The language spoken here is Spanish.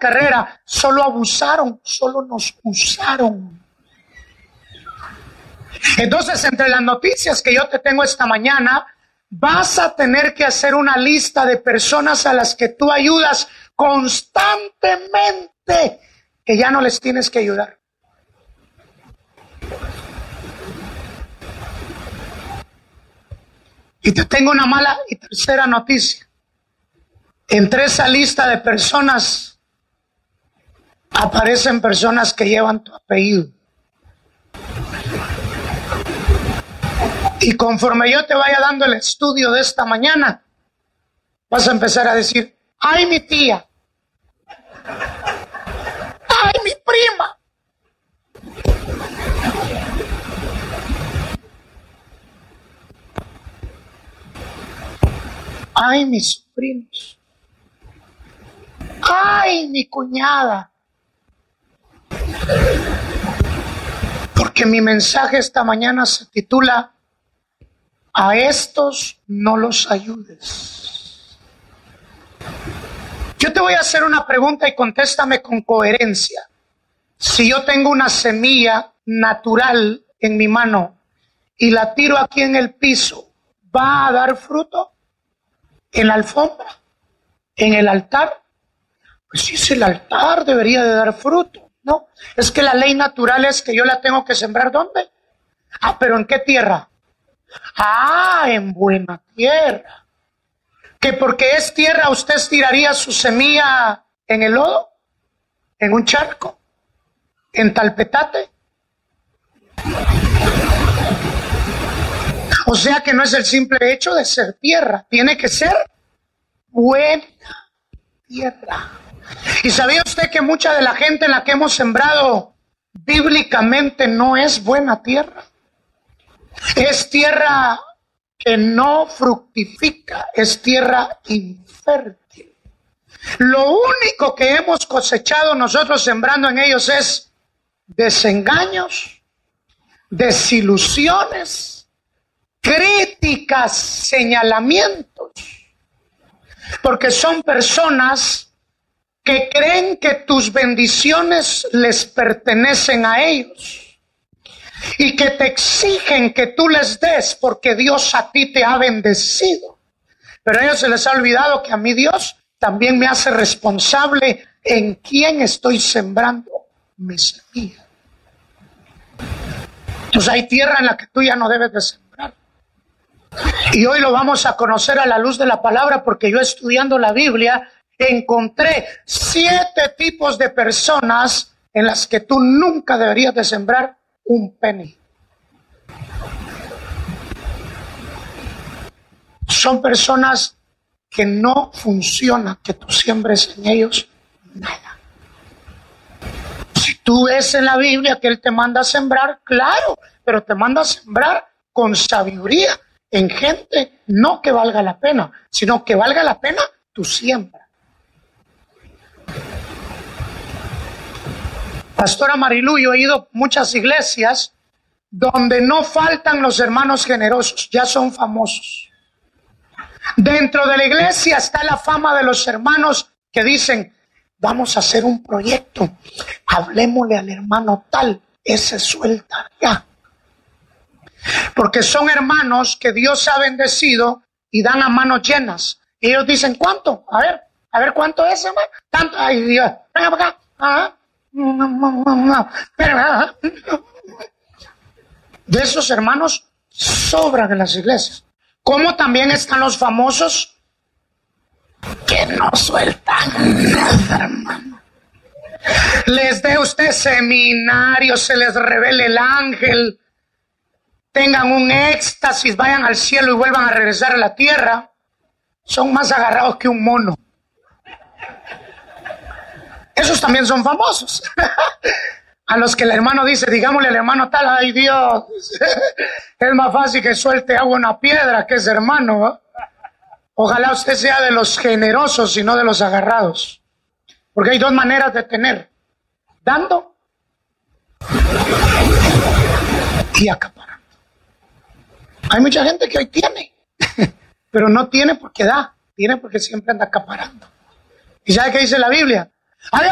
carrera, solo abusaron, solo nos usaron. Entonces, entre las noticias que yo te tengo esta mañana, vas a tener que hacer una lista de personas a las que tú ayudas constantemente, que ya no les tienes que ayudar. Y te tengo una mala y tercera noticia. Entre esa lista de personas aparecen personas que llevan tu apellido. Y conforme yo te vaya dando el estudio de esta mañana, vas a empezar a decir: ¡ay, mi tía! ¡Ay, mi prima! ¡Ay, mis sobrinos! ¡Ay, mi cuñada! Porque mi mensaje esta mañana se titula: a estos no los ayudes. Yo te voy a hacer una pregunta y contéstame con coherencia. Si yo tengo una semilla natural en mi mano y la tiro aquí en el piso, ¿va a dar fruto? ¿En la alfombra? ¿En el altar? Pues si es el altar, debería de dar fruto, ¿no? Es que la ley natural es que yo la tengo que sembrar, ¿dónde? Ah, pero ¿en qué tierra? Ah, en buena tierra. ¿Que porque es tierra usted tiraría su semilla en el lodo? ¿En un charco? ¿En talpetate? O sea que no es el simple hecho de ser tierra, tiene que ser buena tierra. ¿Y sabía usted que mucha de la gente en la que hemos sembrado bíblicamente no es buena tierra? Es tierra que no fructifica, es tierra infértil. Lo único que hemos cosechado nosotros sembrando en ellos es desengaños, desilusiones, críticas, señalamientos, porque son personas que creen que tus bendiciones les pertenecen a ellos y que te exigen que tú les des porque Dios a ti te ha bendecido. Pero a ellos se les ha olvidado que a mí Dios también me hace responsable en quién estoy sembrando mi semilla. Entonces hay tierra en la que tú ya no debes de sembrar. Y hoy lo vamos a conocer a la luz de la palabra, porque yo estudiando la Biblia encontré 7 tipos de personas en las que tú nunca deberías de sembrar un penny. Son personas que no funciona que tú siembres en ellos nada. Si tú ves en la Biblia que Él te manda a sembrar, claro, pero te manda a sembrar con sabiduría en gente no que valga la pena, sino que valga la pena tu siembra. Pastora Marilu, yo he ido a muchas iglesias donde no faltan los hermanos generosos, ya son famosos. Dentro de la iglesia está la fama de los hermanos que dicen: vamos a hacer un proyecto, hablemosle al hermano tal, ese suelta ya. Porque son hermanos que Dios ha bendecido y dan a manos llenas. Y ellos dicen: ¿cuánto? A ver cuánto es, hermano. Tanto, ay Dios, venga para acá. De esos hermanos sobran en las iglesias. Como también están los famosos que no sueltan nada, hermano. Les dé usted seminario, se les revele el ángel, tengan un éxtasis, vayan al cielo y vuelvan a regresar a la tierra, son más agarrados que un mono. Esos también son famosos. A los que el hermano dice: digámosle al hermano tal, ay Dios, es más fácil que suelte agua en una piedra que ese hermano, ¿eh? Ojalá usted sea de los generosos y no de los agarrados. Porque hay 2 maneras de tener: dando y acaparando. Hay mucha gente que hoy tiene, pero no tiene porque da, tiene porque siempre anda acaparando. ¿Y sabe qué dice la Biblia?